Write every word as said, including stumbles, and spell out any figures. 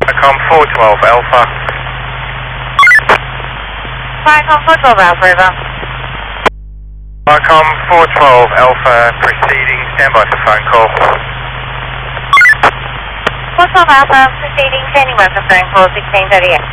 Viacom four twelve Alpha. Viacom four twelve Alpha, over. Viacom four twelve Alpha proceeding, stand by for phone call. four twelve Alpha, proceeding, standing by for phone call, sixteen thirty-eight.